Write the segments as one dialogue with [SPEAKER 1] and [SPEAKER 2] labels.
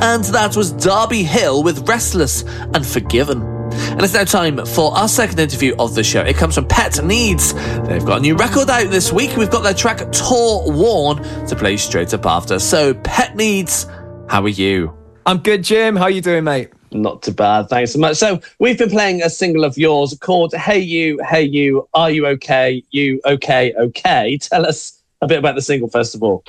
[SPEAKER 1] and that was Darby Hill with Restless and Forgiven. And it's now time for our second interview of the show. It comes from Pet Needs. They've got a new record out this week. We've got their track Tour Worn to play straight up after. So, Pet Needs, how are you?
[SPEAKER 2] I'm good, Jim. How are you doing, mate?
[SPEAKER 3] Not too bad, thanks so much. So we've been playing a single of yours called Hey You, Are You Okay? You Okay, Okay? Tell us a bit about the single, first of all.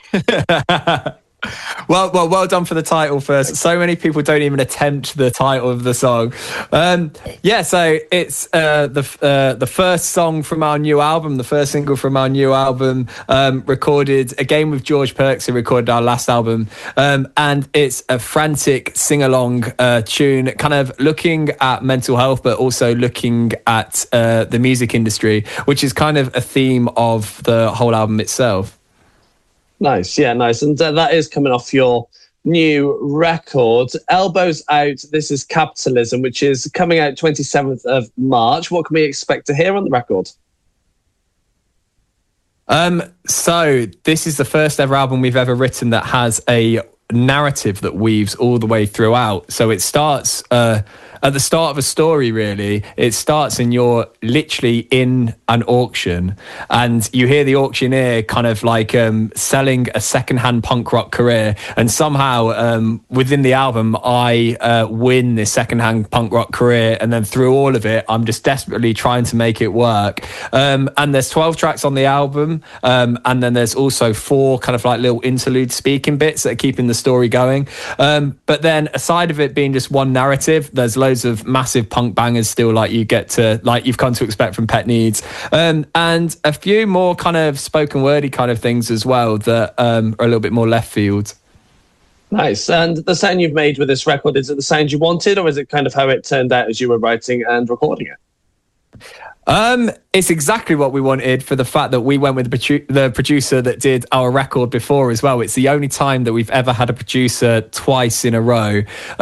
[SPEAKER 2] Well done for the title first. So many people don't even attempt the title of the song. So it's the first song from our new album, the first single from our new album, recorded again with George Perks, who recorded our last album. And it's a frantic sing-along tune, kind of looking at mental health, but also looking at the music industry, which is kind of a theme of the whole album itself.
[SPEAKER 3] Nice, yeah, nice. And that is coming off your new record, Elbows Out, This Is Capitalism, which is coming out 27th of March. What can we expect to hear on the record?
[SPEAKER 2] So this is the first ever album we've ever written that has a narrative that weaves all the way throughout. So it starts at the start of a story, really. It starts and you're literally in an auction and you hear the auctioneer kind of like selling a secondhand punk rock career, and somehow within the album I win this secondhand punk rock career, and then through all of it I'm just desperately trying to make it work. And there's 12 tracks on the album, and then there's also 4 kind of like little interlude speaking bits that are keeping the story going. But then aside of it being just one narrative, there's loads of massive punk bangers still, like you get to, like you've come to expect from Pet Needs, and a few more kind of spoken wordy kind of things as well that are a little bit more left field.
[SPEAKER 3] Nice. And the sound you've made with this record, is it the sound you wanted, or is it kind of how it turned out as you were writing and recording it?
[SPEAKER 2] It's exactly what we wanted, for the fact that we went with the producer that did our record before as well. It's the only time that we've ever had a producer twice in a row.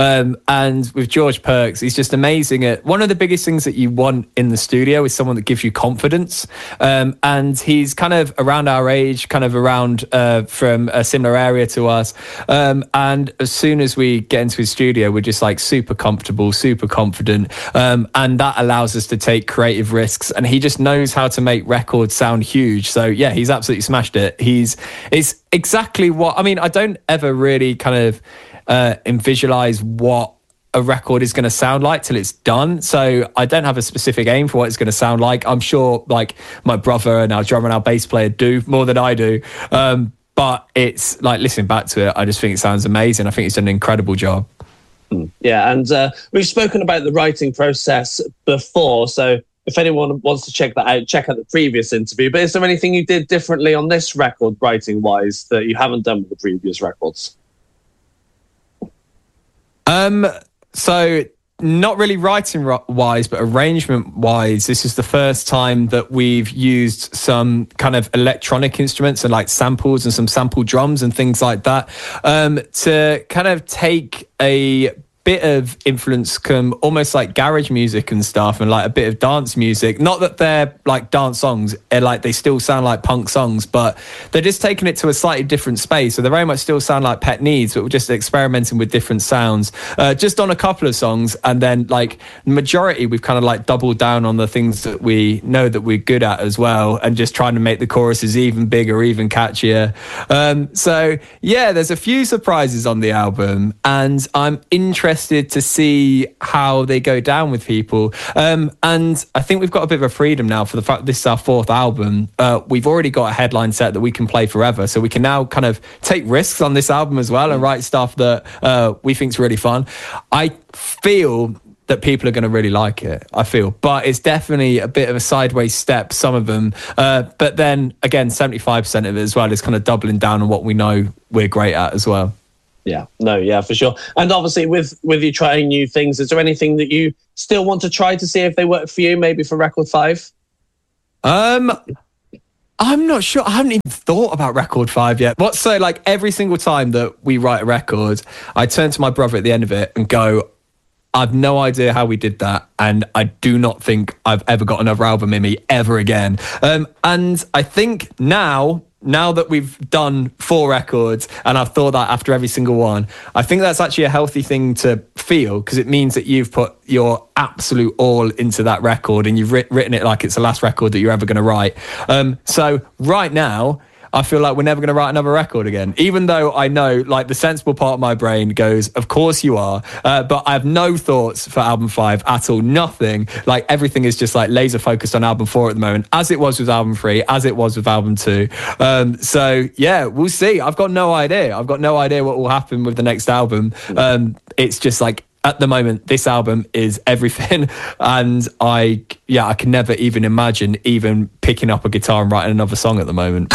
[SPEAKER 2] And with George Perks, he's just amazing at, one of the biggest things that you want in the studio is someone that gives you confidence. And he's kind of around our age, kind of around from a similar area to us. And as soon as we get into his studio, we're just like super comfortable, super confident. And that allows us to take creative risks. And he just knows how to make records sound huge. So yeah, he's absolutely smashed it. It's exactly what, I mean, I don't ever really kind of visualize what a record is going to sound like till it's done. So I don't have a specific aim for what it's going to sound like. I'm sure like my brother and our drummer and our bass player do more than I do. But it's like, listening back to it, I just think it sounds amazing. I think he's done an incredible job.
[SPEAKER 3] Yeah, and we've spoken about the writing process before, so if anyone wants to check that out, check out the previous interview. But is there anything you did differently on this record, writing-wise, that you haven't done with the previous records?
[SPEAKER 2] So not really writing-wise, but arrangement-wise, this is the first time that we've used some kind of electronic instruments and like samples and some sample drums and things like that, to kind of take a bit of influence, almost like garage music and stuff, and like a bit of dance music. Not that they're like dance songs, like they still sound like punk songs, but they're just taking it to a slightly different space. So they very much still sound like Pet Needs, but we're just experimenting with different sounds, just on a couple of songs. And then like the majority, we've kind of like doubled down on the things that we know that we're good at as well, and just trying to make the choruses even bigger, even catchier. So yeah, there's a few surprises on the album, and I'm interested to see how they go down with people. And I think we've got a bit of a freedom now for the fact this is our 4th album. We've already got a headline set that we can play forever. So we can now kind of take risks on this album as well and write stuff that we think is really fun. I feel that people are going to really like it, but it's definitely a bit of a sideways step, some of them, but then again 75% of it as well is kind of doubling down on what we know we're great at as well.
[SPEAKER 3] Yeah, no, yeah, for sure. And obviously with you trying new things, is there anything that you still want to try to see if they work for you, maybe for record 5?
[SPEAKER 2] I'm not sure. I haven't even thought about record 5 yet. So like every single time that we write a record, I turn to my brother at the end of it and go, I've no idea how we did that, and I do not think I've ever got another album in me ever again. And I think now now that we've done 4 records and I've thought that after every single one, I think that's actually a healthy thing to feel, because it means that you've put your absolute all into that record and you've written it like it's the last record that you're ever going to write. So right now, I feel like we're never going to write another record again, even though I know, like, the sensible part of my brain goes, of course you are, but I have no thoughts for album 5 at all, nothing. Like, everything is just like laser focused on album 4 at the moment, as it was with album 3, as it was with album 2. So yeah, we'll see. I've got no idea what will happen with the next album. It's just like, at the moment, this album is everything, and I can never even imagine even picking up a guitar and writing another song at the moment.